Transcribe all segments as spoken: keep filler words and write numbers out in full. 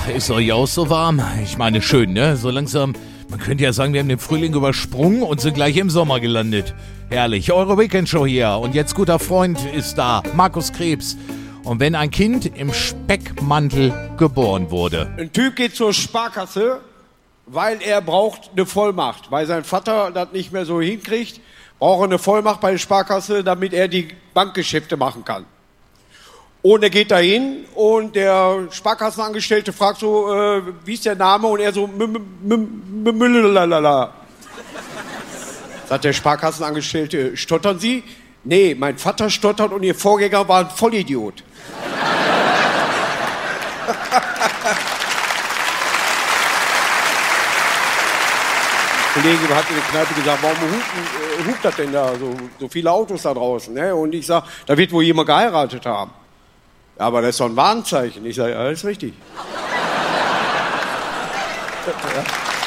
ist euch auch so warm? Ich meine, schön, ne? So langsam, man könnte ja sagen, wir haben den Frühling übersprungen und sind gleich im Sommer gelandet. Herrlich, eure Weekendshow hier. Und jetzt guter Freund ist da, Markus Krebs. Und wenn ein Kind im Speckmantel geboren wurde. Ein Typ geht zur Sparkasse, weil er braucht eine Vollmacht. Weil sein Vater das nicht mehr so hinkriegt, braucht er eine Vollmacht bei der Sparkasse, damit er die Bankgeschäfte machen kann. Und er geht dahin und der Sparkassenangestellte fragt so, äh, wie ist der Name? Und er so, Müllalala. Sagt der Sparkassenangestellte, stottern Sie? Nee, mein Vater stottert und Ihr Vorgänger war ein Vollidiot. Ein Kollege hat in der Kneipe gesagt, warum hupt, äh, hupt das denn da, so, so viele Autos da draußen? Ne? Und ich sage, da wird wohl jemand geheiratet haben. Ja, aber das ist doch ein Warnzeichen. Ich sage, ja, das ist richtig. Ja.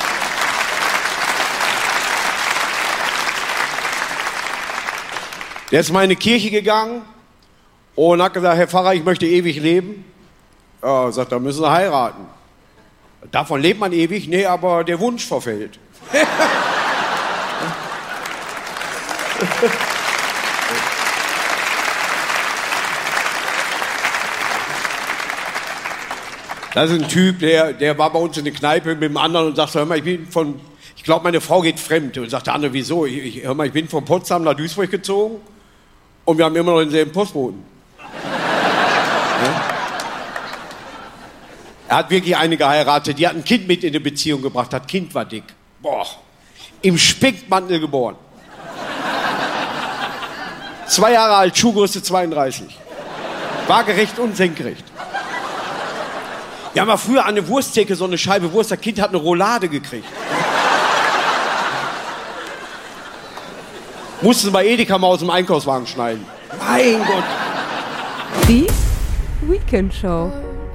Der ist mal in eine Kirche gegangen und hat gesagt, Herr Pfarrer, ich möchte ewig leben. Ja, sagt, da müssen Sie heiraten. Davon lebt man ewig? Nee, aber der Wunsch verfällt. Das ist ein Typ, der, der war bei uns in der Kneipe mit dem anderen und sagte, hör mal, ich bin von, ich glaube, meine Frau geht fremd. Und sagt der andere, wieso? Ich, ich, hör mal, ich bin von Potsdam nach Duisburg gezogen und wir haben immer noch denselben Postboten. Ja? Er hat wirklich eine geheiratet, die hat ein Kind mit in die Beziehung gebracht, das Kind war dick. Boah, im Speckmantel geboren. Zwei Jahre alt, Schuhgröße zweiunddreißig. Waagerecht und senkrecht. Wir haben ja früher an der Wursttheke so eine Scheibe Wurst, das Kind hat eine Roulade gekriegt. Mussten bei Edeka mal aus dem Einkaufswagen schneiden. Mein Gott. Die Weekendshow.